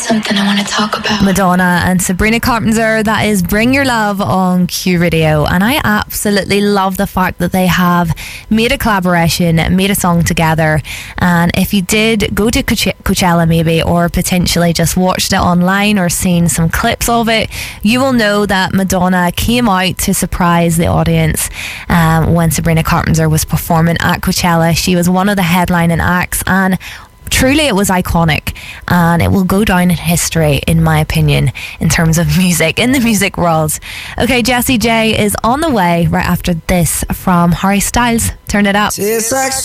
something I want to talk about. Madonna and Sabrina Carpenter, that is Bring Your Love on Q Radio. And I absolutely love the fact that they have made a collaboration, made a song together. And if you did go to Coachella maybe, or potentially just watched it online or seen some clips of it, you will know that Madonna came out to surprise the audience when Sabrina Carpenter was performing at Coachella. She was one of the headlining acts, and truly it was iconic, and it will go down in history, in my opinion, in terms of music, in the music world. Okay, Jessie J is on the way right after this from Harry Styles. Turn it up.